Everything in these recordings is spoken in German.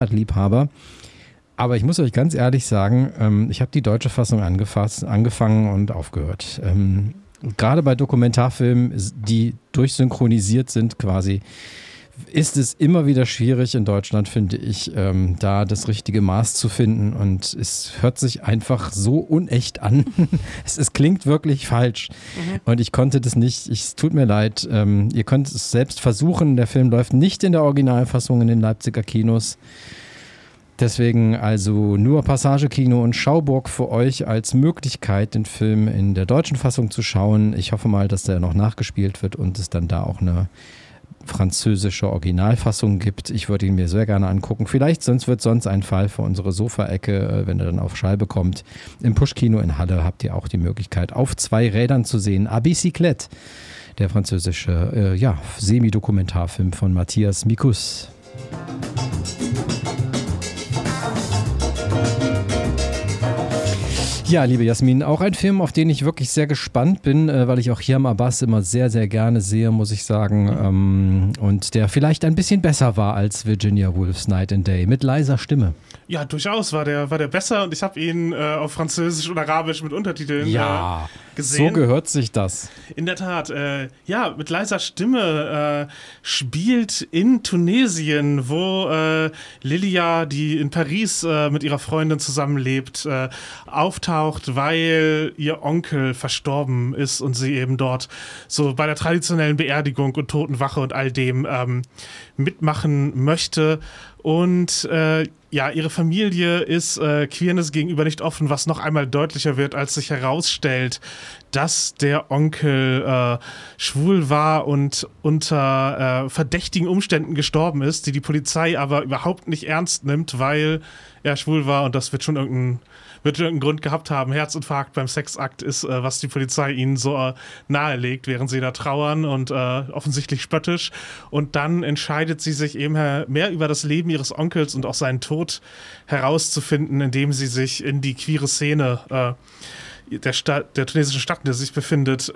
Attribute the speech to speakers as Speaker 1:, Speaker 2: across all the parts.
Speaker 1: Liebhaber. Aber ich muss euch ganz ehrlich sagen, ich habe die deutsche Fassung angefangen und aufgehört. Gerade bei Dokumentarfilmen, die durchsynchronisiert sind quasi, ist es immer wieder schwierig in Deutschland, finde ich, da das richtige Maß zu finden. Und es hört sich einfach so unecht an. Es klingt wirklich falsch. Und ich konnte das nicht. Es tut mir leid. Ihr könnt es selbst versuchen. Der Film läuft nicht in der Originalfassung in den Leipziger Kinos. Deswegen also nur Passagekino und Schauburg für euch als Möglichkeit, den Film in der deutschen Fassung zu schauen. Ich hoffe mal, dass der noch nachgespielt wird und es dann da auch eine französische Originalfassung gibt. Ich würde ihn mir sehr gerne angucken. Vielleicht wird sonst ein Fall für unsere Sofaecke, wenn er dann auf Scheibe kommt. Im Puschkino in Halle habt ihr auch die Möglichkeit, auf 2 Rädern zu sehen. A Bicyclette, der französische Semi-Dokumentarfilm von Matthias Mikus. Ja, liebe Jasmin, auch ein Film, auf den ich wirklich sehr gespannt bin, weil ich auch Hiam Abbas immer sehr, sehr gerne sehe, muss ich sagen. Und der vielleicht ein bisschen besser war als Virginia Woolf's Night and Day, mit leiser Stimme.
Speaker 2: Ja, durchaus war der besser und ich habe ihn auf Französisch und Arabisch mit Untertiteln gesehen.
Speaker 1: So gehört sich das.
Speaker 2: In der Tat, mit leiser Stimme spielt in Tunesien, wo Lilia, die in Paris mit ihrer Freundin zusammenlebt, auftaucht, weil ihr Onkel verstorben ist und sie eben dort so bei der traditionellen Beerdigung und Totenwache und all dem mitmachen möchte. Und ihre Familie ist Queerness gegenüber nicht offen, was noch einmal deutlicher wird, als sich herausstellt, dass der Onkel schwul war und unter verdächtigen Umständen gestorben ist, die Polizei aber überhaupt nicht ernst nimmt, weil er schwul war und das wird schon irgendeinen Grund gehabt haben. Herzinfarkt beim Sexakt ist, was die Polizei ihnen so nahelegt, während sie da trauern und offensichtlich spöttisch. Und dann entscheidet sie sich eben mehr über das Leben ihres Onkels und auch seinen Tod herauszufinden, indem sie sich in die queere Szene der tunesischen Stadt, in der sie sich befindet,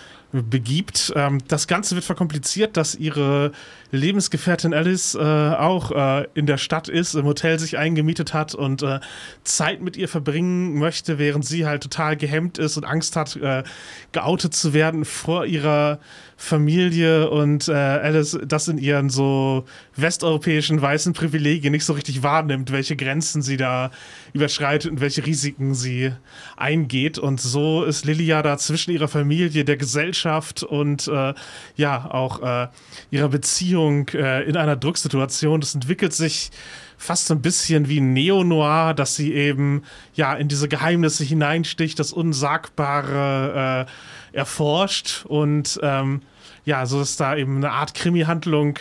Speaker 2: begibt. Das Ganze wird verkompliziert, dass ihre Lebensgefährtin Alice auch in der Stadt ist, im Hotel sich eingemietet hat und Zeit mit ihr verbringen möchte, während sie halt total gehemmt ist und Angst hat, geoutet zu werden vor ihrer Familie und Alice das in ihren so westeuropäischen weißen Privilegien nicht so richtig wahrnimmt, welche Grenzen sie da überschreitet und welche Risiken sie eingeht. Und so ist Lilia da zwischen ihrer Familie, der Gesellschaft und auch ihrer Beziehung in einer Drucksituation. Das entwickelt sich fast so ein bisschen wie Neo-Noir, dass sie eben in diese Geheimnisse hineinsticht, das Unsagbare erforscht und so dass da eben eine Art Krimi-Handlung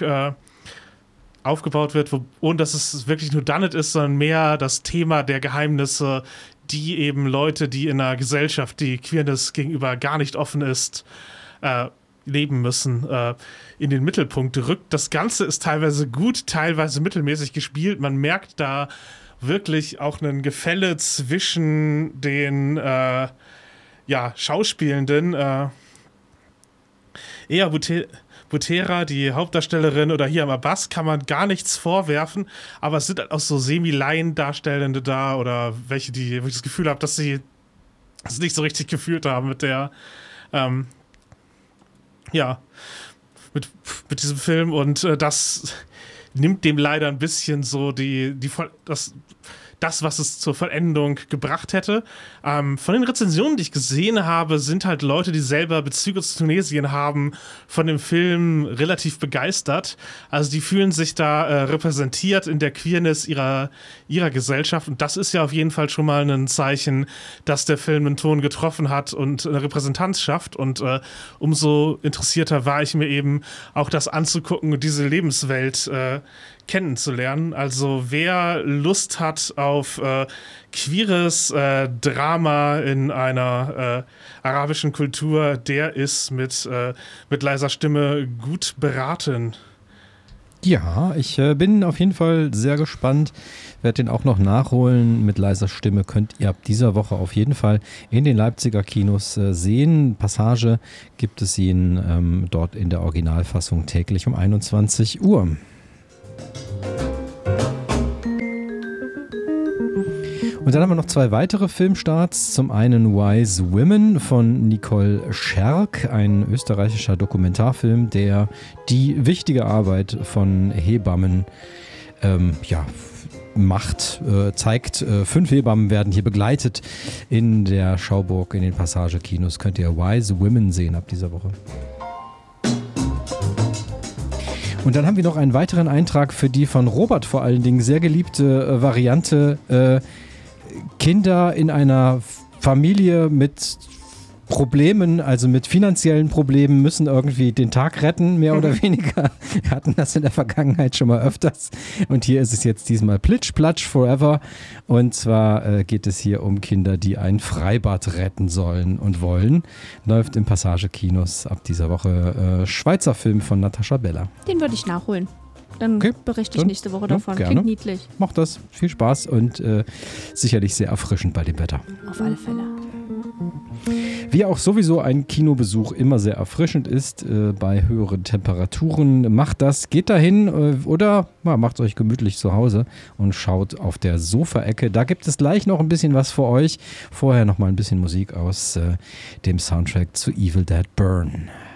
Speaker 2: aufgebaut wird, ohne dass es wirklich nur Done-It ist, sondern mehr das Thema der Geheimnisse, die eben Leute, die in einer Gesellschaft, die Queerness gegenüber gar nicht offen ist, leben müssen, in den Mittelpunkt rückt. Das Ganze ist teilweise gut, teilweise mittelmäßig gespielt. Man merkt da wirklich auch ein Gefälle zwischen den Schauspielenden. Ea Butera, die Hauptdarstellerin, oder Hiam Abbas, kann man gar nichts vorwerfen, aber es sind halt auch so Semi-Laien-Darstellende da oder welche, wo ich das Gefühl habe, dass sie es nicht so richtig gefühlt haben mit der mit diesem Film und das nimmt dem leider ein bisschen so das, was es zur Vollendung gebracht hätte. Von den Rezensionen, die ich gesehen habe, sind halt Leute, die selber Bezüge zu Tunesien haben, von dem Film relativ begeistert. Also die fühlen sich da repräsentiert in der Queerness ihrer Gesellschaft und das ist ja auf jeden Fall schon mal ein Zeichen, dass der Film einen Ton getroffen hat und eine Repräsentanz schafft und umso interessierter war ich mir eben auch das anzugucken und diese Lebenswelt kennenzulernen. Also wer Lust hat auf queeres Drama in einer arabischen Kultur, der ist mit leiser Stimme gut beraten.
Speaker 1: Ja, ich bin auf jeden Fall sehr gespannt, werde den auch noch nachholen. Mit leiser Stimme könnt ihr ab dieser Woche auf jeden Fall in den Leipziger Kinos sehen. Passage gibt es ihn dort in der Originalfassung täglich um 21 Uhr. Und dann haben wir noch 2 weitere Filmstarts. Zum einen Wise Women von Nicole Scherk, ein österreichischer Dokumentarfilm, der die wichtige Arbeit von Hebammen macht, zeigt. 5 Hebammen werden hier begleitet in der Schauburg, in den Passagekinos. Könnt ihr Wise Women sehen ab dieser Woche. Und dann haben wir noch einen weiteren Eintrag für die von Robert vor allen Dingen sehr geliebte Variante Kinder in einer Familie mit Problemen, also mit finanziellen Problemen, müssen irgendwie den Tag retten, mehr oder weniger. Wir hatten das in der Vergangenheit schon mal öfters. Und hier ist es jetzt diesmal Plitsch, Platsch, Forever. Und zwar geht es hier um Kinder, die ein Freibad retten sollen und wollen. Läuft im Passagekinos ab dieser Woche. Schweizer Film von Natascha Bella.
Speaker 3: Den würde ich nachholen. Dann berichte ich nächste Woche davon.
Speaker 1: Gerne.
Speaker 3: Klingt niedlich.
Speaker 1: Macht das. Viel Spaß und sicherlich sehr erfrischend bei dem Wetter.
Speaker 3: Auf alle Fälle.
Speaker 1: Wie auch sowieso ein Kinobesuch immer sehr erfrischend ist bei höheren Temperaturen. Macht das, geht dahin oder macht euch gemütlich zu Hause und schaut auf der Sofaecke. Da gibt es gleich noch ein bisschen was für euch. Vorher noch mal ein bisschen Musik aus dem Soundtrack zu Evil Dead Burn.